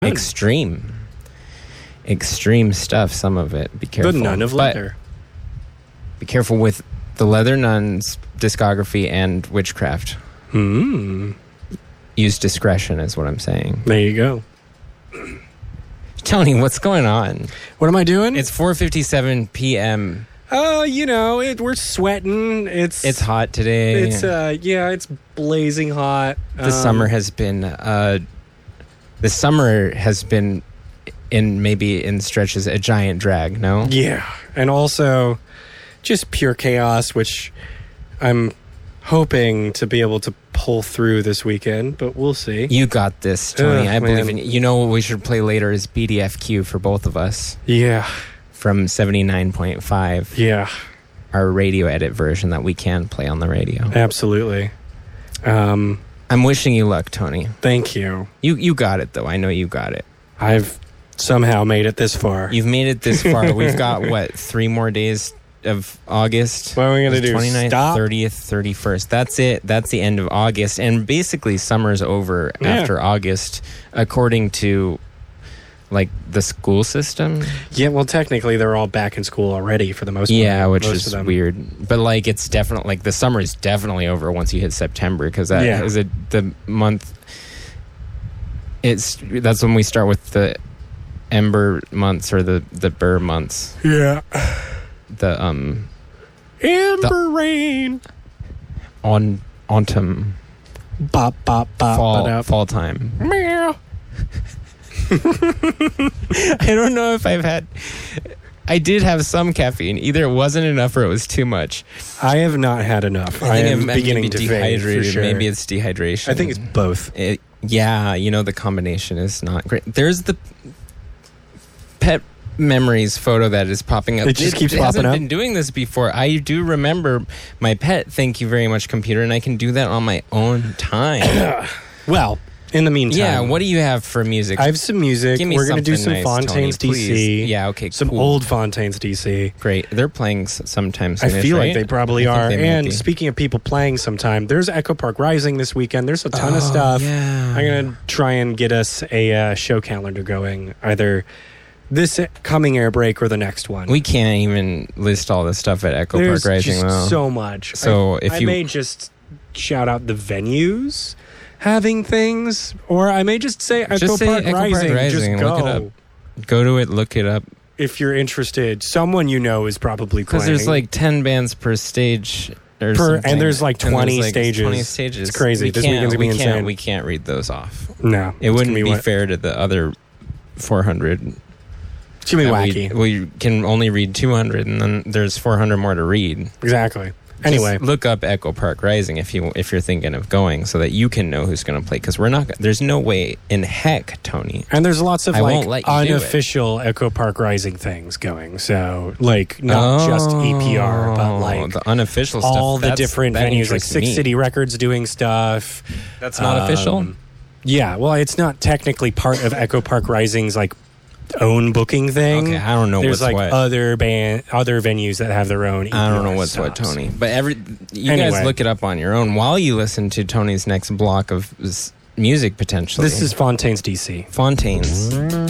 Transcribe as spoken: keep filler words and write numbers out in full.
extreme. Extreme stuff, some of it. Be careful. The Nun of But Leather. be careful with the Leather Nuns discography and Witchcraft. Hmm. Use discretion is what I'm saying. There you go. Tony, what's going on? What am I doing? It's four fifty-seven p.m. Oh, you know, it, we're sweating. It's It's hot today. It's uh, yeah, it's blazing hot. the Um, summer has been uh, the summer has been in maybe in stretches a giant drag. No, Yeah, and also just pure chaos, which I'm hoping to be able to pull through this weekend, but we'll see. you got this, Tony. Ugh, I believe man. in you. You know what we should play later is B D F Q for both of us Yeah, from seventy-nine point five, yeah, our radio edit version that we can play on the radio. absolutely. Um, I'm wishing you luck, Tony. thank you. You you got it though. I know you got it. I've somehow made it this far. You've made it this far. We've got what three more days of August. What are we gonna do? twenty-ninth, Stop? thirtieth, thirty-first. That's it. That's the end of August. And basically summer's over Yeah. after August, according to like the school system. Yeah, well, technically they're all back in school already for the most part. Yeah, which most of is them. weird. But like it's definitely like the summer is definitely over once you hit September because that Yeah. is a, the month. It's that's when we start with the ember months or the the burr months. Yeah. The um Amber rain. on autumn Bop, bop, bop. fall ba-da. fall time. Meow. I don't know if I've had. I did have some caffeine. Either it wasn't enough or it was too much. I have not had enough. I, I think am I'm, I'm beginning maybe to fade, for dehydrated. sure. Maybe it's dehydration. I think it's both. It, yeah, you know the combination is not great. There's the pet memories photo that is popping up. It just keeps it popping hasn't up? been doing this before. I do remember my pet. Thank you very much, computer, and I can do that on my own time. Well, in the meantime. Yeah, what do you have for music? I have some music. Give me We're going to do some something nice, Fontaines Tony, D C. please. Yeah, okay, Some cool. old Fontaines D C. Great. They're playing s- sometimes. I soonish, feel like right? they probably I are. think they might And be. speaking of people playing sometime, there's Echo Park Rising this weekend. There's a ton of Oh, stuff. yeah. I'm going to try and get us a uh, show calendar going, either this coming air break or the next one. We can't even list all this stuff at Echo There's Park Rising, just though. so much. So I, if I you- may just shout out the venues having things, or I may just say Echo Just say Park Echo Park Rising. Rising Just and go look it up. Go to it, look it up. if you're interested. Someone you know is probably Because playing. there's like ten bands per stage. Or Per- something. and there's like And twenty there's, like, stages. twenty stages. It's crazy. We This can't- weekend's gonna we be can't- insane. We can't read those off. no, It it's wouldn't gonna be wa- fair to the other four hundred. It's gonna be that wacky. We, we can only read two hundred, and then there's four hundred more to read. Exactly. Anyway, Just look up Echo Park Rising if you if you're thinking of going, so that you can know who's going to play. Because we're not. There's no way in heck, Tony. and there's lots of I like won't let you do it. unofficial Echo Park Rising things going. So like not just E P R, but Oh, like the unofficial stuff. all the That's- different that venues, like interests Six me. City Records doing stuff. That's not Um, official. Yeah, well, it's not technically part of Echo Park Rising's like own booking thing. Okay, I don't know There's what's like what. other band, other venues that have their own. E P R I don't know what's what, stops. Tony. But every you Anyway. guys look it up on your own while you listen to Tony's next block of s- music potentially. This is Fontaines D C. Fontaines.